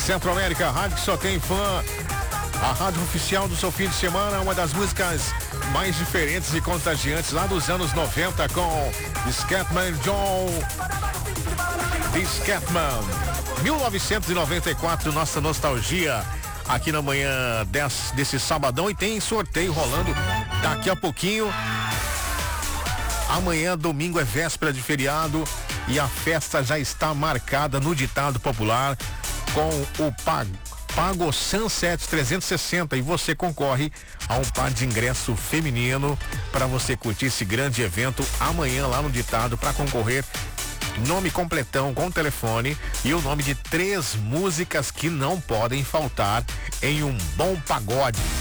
Centro-América, a rádio que só tem fã. A rádio oficial do seu fim de semana, uma das músicas mais diferentes e contagiantes lá dos anos 90 com Scatman John. Scatman. 1994, nossa nostalgia aqui na manhã desse sabadão, e tem sorteio rolando daqui a pouquinho. Amanhã, domingo, é véspera de feriado e a festa já está marcada no ditado popular com o Pago Sunset 360, e você concorre a um par de ingresso feminino para você curtir esse grande evento amanhã lá no ditado. Para concorrer, nome completão com telefone e o nome de 3 músicas que não podem faltar em um bom pagode.